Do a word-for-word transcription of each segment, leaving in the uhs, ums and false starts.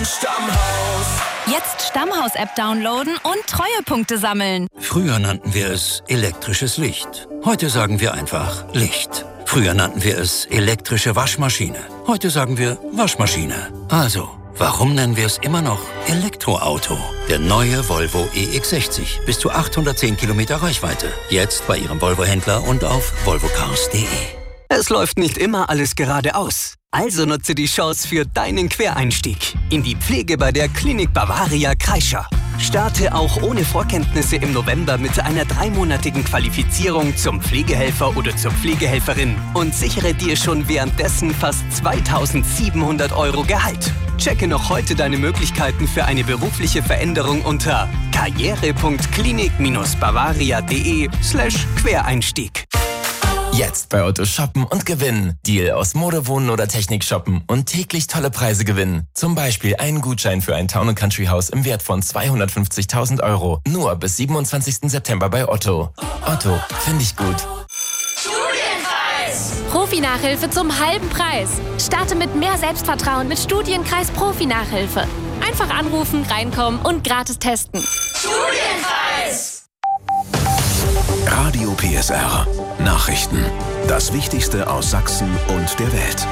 Stammhaus. Jetzt Stammhaus-App downloaden und Treuepunkte sammeln. Früher nannten wir es elektrisches Licht. Heute sagen wir einfach Licht. Früher nannten wir es elektrische Waschmaschine. Heute sagen wir Waschmaschine. Also, warum nennen wir es immer noch Elektroauto? Der neue Volvo E X sechzig. Bis zu achthundertzehn Kilometer Reichweite. Jetzt bei Ihrem Volvo-Händler und auf volvo cars punkt de. Es läuft nicht immer alles geradeaus. Also nutze die Chance für deinen Quereinstieg in die Pflege bei der Klinik Bavaria Kreischer. Starte auch ohne Vorkenntnisse im November mit einer dreimonatigen Qualifizierung zum Pflegehelfer oder zur Pflegehelferin und sichere dir schon währenddessen fast zweitausendsiebenhundert Euro Gehalt. Checke noch heute deine Möglichkeiten für eine berufliche Veränderung unter karriere punkt klinik bavaria punkt de slash Quereinstieg. Jetzt bei Otto shoppen und gewinnen. Deal aus Mode, Wohnen oder Technik shoppen und täglich tolle Preise gewinnen. Zum Beispiel einen Gutschein für ein Town and Country Haus im Wert von zweihundertfünfzigtausend Euro. Nur bis siebenundzwanzigsten September bei Otto. Otto, finde ich gut. Studienkreis! Profi-Nachhilfe zum halben Preis. Starte mit mehr Selbstvertrauen mit Studienkreis Profi-Nachhilfe. Einfach anrufen, reinkommen und gratis testen. Studienkreis! Radio P S R. Nachrichten. Das Wichtigste aus Sachsen und der Welt.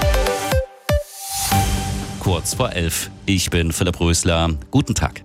Kurz vor elf. Ich bin Philipp Rösler. Guten Tag.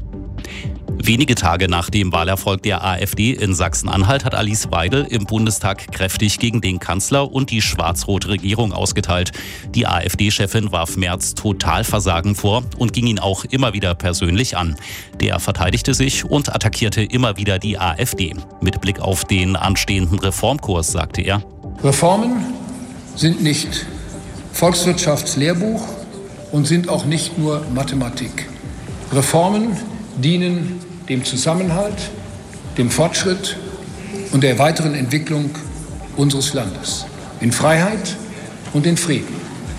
Wenige Tage nach dem Wahlerfolg der AfD in Sachsen-Anhalt hat Alice Weidel im Bundestag kräftig gegen den Kanzler und die schwarz-rote Regierung ausgeteilt. Die AfD-Chefin warf Merz Totalversagen vor und ging ihn auch immer wieder persönlich an. Der verteidigte sich und attackierte immer wieder die AfD. Mit Blick auf den anstehenden Reformkurs sagte er: Reformen sind nicht Volkswirtschaftslehrbuch und sind auch nicht nur Mathematik. Reformen dienen dem Zusammenhalt, dem Fortschritt und der weiteren Entwicklung unseres Landes. In Freiheit und in Frieden.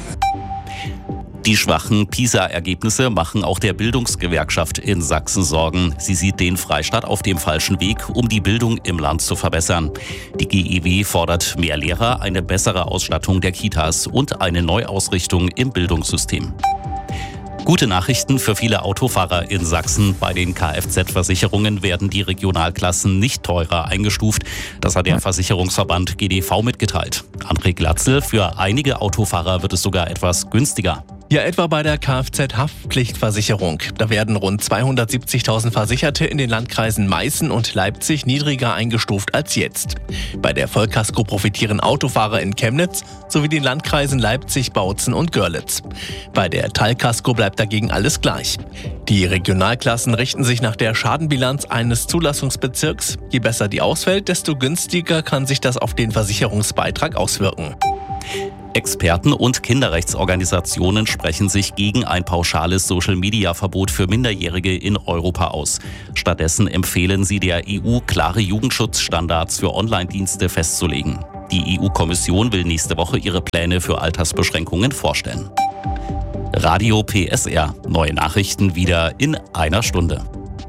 Die schwachen PISA-Ergebnisse machen auch der Bildungsgewerkschaft in Sachsen Sorgen. Sie sieht den Freistaat auf dem falschen Weg, um die Bildung im Land zu verbessern. Die G E W fordert mehr Lehrer, eine bessere Ausstattung der Kitas und eine Neuausrichtung im Bildungssystem. Gute Nachrichten für viele Autofahrer in Sachsen. Bei den Kfz-Versicherungen werden die Regionalklassen nicht teurer eingestuft. Das hat der Versicherungsverband G D V mitgeteilt. André Glatzel: Für einige Autofahrer wird es sogar etwas günstiger. Ja, etwa bei der Kfz-Haftpflichtversicherung. Da werden rund zweihundertsiebzigtausend Versicherte in den Landkreisen Meißen und Leipzig niedriger eingestuft als jetzt. Bei der Vollkasko profitieren Autofahrer in Chemnitz sowie den Landkreisen Leipzig, Bautzen und Görlitz. Bei der Teilkasko bleibt dagegen alles gleich. Die Regionalklassen richten sich nach der Schadenbilanz eines Zulassungsbezirks. Je besser die ausfällt, desto günstiger kann sich das auf den Versicherungsbeitrag auswirken. Experten und Kinderrechtsorganisationen sprechen sich gegen ein pauschales Social-Media-Verbot für Minderjährige in Europa aus. Stattdessen empfehlen sie der E U, klare Jugendschutzstandards für Online-Dienste festzulegen. Die E U-Kommission will nächste Woche ihre Pläne für Altersbeschränkungen vorstellen. Radio P S R. Neue Nachrichten wieder in einer Stunde.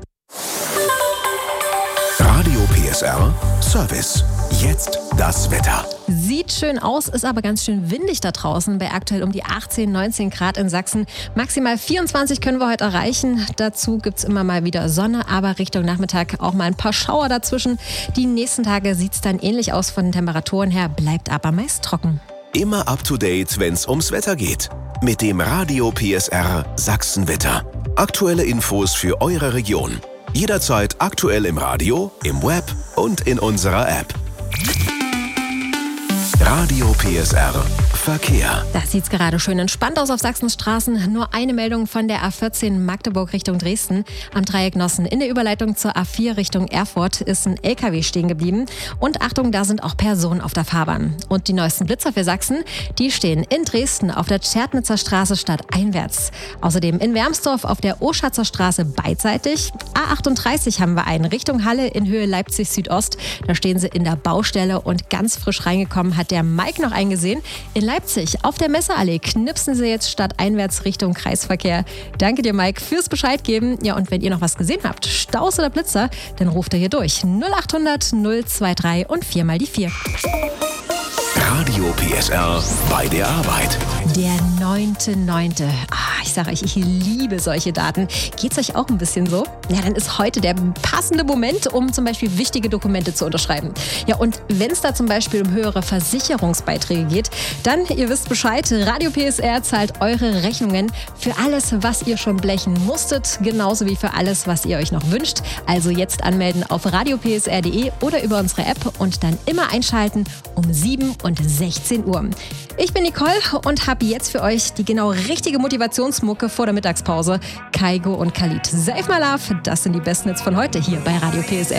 Radio P S R Service. Jetzt das Wetter. Sieht schön aus, ist aber ganz schön windig da draußen. Bei aktuell um die achtzehn, neunzehn Grad in Sachsen. Maximal vierundzwanzig können wir heute erreichen. Dazu gibt es immer mal wieder Sonne, aber Richtung Nachmittag auch mal ein paar Schauer dazwischen. Die nächsten Tage sieht es dann ähnlich aus von den Temperaturen her, bleibt aber meist trocken. Immer up to date, wenn es ums Wetter geht. Mit dem Radio P S R Sachsenwetter. Aktuelle Infos für eure Region. Jederzeit aktuell im Radio, im Web und in unserer App. Radio P S R Verkehr. Das sieht gerade schön entspannt aus auf Sachsens Straßen. Nur eine Meldung von der A vierzehn Magdeburg Richtung Dresden. Am Dreieck Nossen in der Überleitung zur A vier Richtung Erfurt ist ein L K W stehen geblieben. Und Achtung, da sind auch Personen auf der Fahrbahn. Und die neuesten Blitzer für Sachsen, die stehen in Dresden auf der Tschertnitzer Straße stadteinwärts. Außerdem in Wermsdorf auf der Oschatzer Straße beidseitig. A achtunddreißig haben wir einen Richtung Halle in Höhe Leipzig Südost. Da stehen sie in der Baustelle und ganz frisch reingekommen hat der Mike noch eingesehen. In Leipzig auf der Messeallee knipsen sie jetzt stadteinwärts Richtung Kreisverkehr. Danke dir, Mike, fürs Bescheid geben. Ja, und wenn ihr noch was gesehen habt, Staus oder Blitzer, dann ruft ihr hier durch. null achthundert null drei drei und vier mal die vier. Radio P S R bei der Arbeit. Der neunte neunte Ah, ich sage euch, ich liebe solche Daten. Geht's euch auch ein bisschen so? Ja, dann ist heute der passende Moment, um zum Beispiel wichtige Dokumente zu unterschreiben. Ja, und wenn es da zum Beispiel um höhere Versicherungsbeiträge geht, dann, ihr wisst Bescheid, Radio P S R zahlt eure Rechnungen für alles, was ihr schon blechen musstet, genauso wie für alles, was ihr euch noch wünscht. Also jetzt anmelden auf radio p s r punkt d e oder über unsere App und dann immer einschalten um sieben und sechzehn Uhr. Ich bin Nicole und habe jetzt für euch die genau richtige Motivationsmucke vor der Mittagspause. Kaigo und Khalid. Save My Love, das sind die besten Hits von heute hier bei Radio P S R.